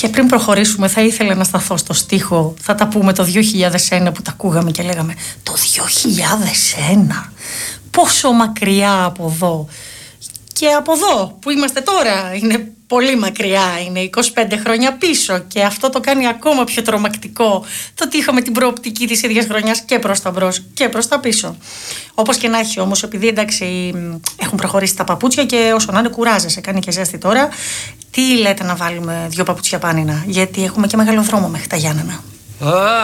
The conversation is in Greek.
Και πριν προχωρήσουμε, θα ήθελα να σταθώ στο στίχο. Θα τα πούμε το 2001 που τα ακούγαμε και λέγαμε το 2001. Πόσο μακριά από εδώ. Και από εδώ που είμαστε τώρα είναι πολύ μακριά, είναι 25 χρόνια πίσω. Και αυτό το κάνει ακόμα πιο τρομακτικό, το ότι είχαμε την προοπτική της ίδιας χρονιάς και προς τα μπρος και προς τα πίσω. Όπως και να έχει όμως, επειδή εντάξει έχουν προχωρήσει τα παπούτσια και όσο να είναι κουράζεσαι, κάνει και ζέστη τώρα, τι λέτε να βάλουμε 2 παπούτσια πάνινα, γιατί έχουμε και μεγάλο δρόμο μέχρι τα Γιάννενα.